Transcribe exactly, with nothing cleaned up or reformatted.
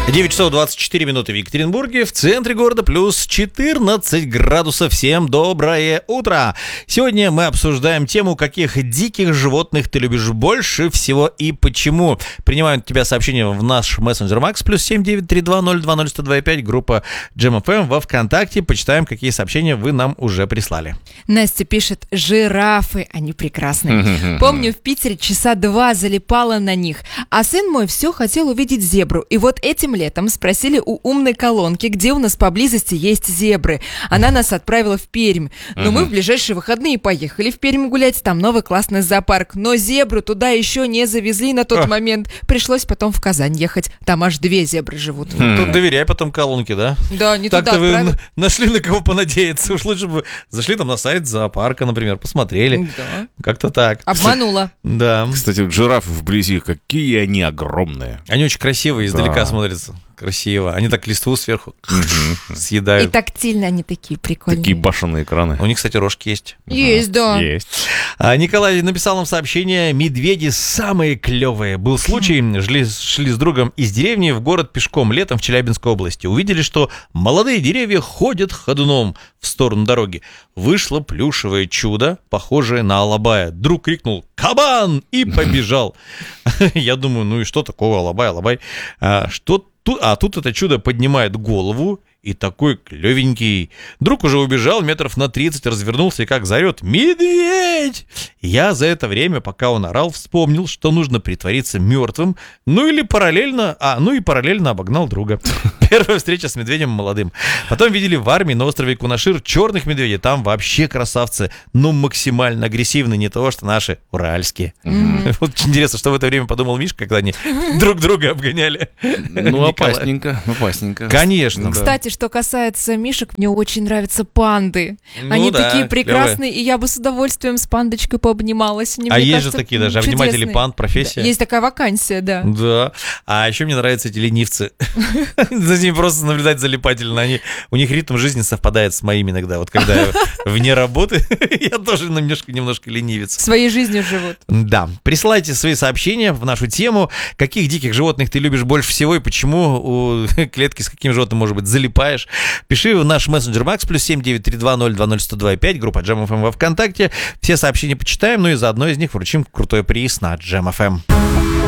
девять часов двадцать четыре минуты в Екатеринбурге, в центре города плюс четырнадцать градусов. Всем доброе утро! Сегодня мы обсуждаем тему, каких диких животных ты любишь больше всего и почему. Принимаю от тебя сообщение в наш мессенджер Макс, плюс семь девять три два ноль два ноль сто два пять, группа Джем эф эм во ВКонтакте. Почитаем, какие сообщения вы нам уже прислали. Настя пишет: жирафы, они прекрасные. Помню, в Питере часа два залипала на них, а сын мой все хотел увидеть зебру. И вот этим летом спросили у умной колонки, где у нас поблизости есть зебры. Она нас отправила в Пермь. Но мы в ближайшие выходные поехали в Пермь гулять. Там новый классный зоопарк. Но зебру туда еще не завезли на тот момент. Пришлось потом в Казань ехать. Там аж две зебры живут. Тут доверяй потом колонке, да? Да, не туда Так-то вы отправили. нашли на кого понадеяться. Уж лучше бы зашли там на сайт зоопарка, например, посмотрели. Да. Как-то так. Обманула. Да. Кстати, жирафы вблизи, какие они огромные. Они очень красивые, издалека Да. смотрятся. Красиво. Они так листву сверху И съедают. тактильно они такие прикольные. Такие башенные экраны. У них, кстати, рожки есть. Есть, да. Есть. А Николай написал нам сообщение: медведи самые клевые. Был случай, шли, шли с другом из деревни в город пешком летом в Челябинской области. Увидели, что молодые деревья ходят ходуном в сторону дороги. Вышло плюшевое чудо, похожее на алабая. Друг крикнул: «Кабан!» и побежал. Я думаю, ну и что такого, алабай, алабай? А, что тут? А тут это чудо поднимает голову и такой клевенький. Друг уже убежал метров на тридцать, развернулся и как заорет: «Медведь!» Я за это время, пока он орал, вспомнил, что нужно притвориться мертвым, ну или параллельно, а, ну и параллельно обогнал друга. Первая встреча с медведем молодым. Потом видели в армии на острове Кунашир черных медведей. Там вообще красавцы, но максимально агрессивные, не то что наши уральские. М. Вот очень интересно, что в это время подумал Миш, когда они друг друга обгоняли. Ну, Николай. опасненько, опасненько. Конечно, да. Кстати, что касается мишек, мне очень нравятся панды. Ну Они да, такие прекрасные, клевые. и я бы с удовольствием с пандочкой пообнималась. Они, А мне есть кажется, же такие даже м, обниматели чудесные. панд, профессия. Да, есть такая вакансия, да. Да. А еще мне нравятся эти ленивцы. За ними просто наблюдать залипательно. Они, у них ритм жизни совпадает с моим иногда. Вот когда я вне работы, я тоже немножко, немножко ленивец. Своей жизнью живут. Да. Присылайте свои сообщения в нашу тему. Каких диких животных ты любишь больше всего и почему у клетки с каким животным, может быть, залипаешь? Пиши в наш мессенджер Макс, плюс семь девять три два ноль два ноль сто два пять, группа Джем эф эм во ВКонтакте. Все сообщения почитаем, ну и за одно из них вручим крутой приз на Джем эф эм.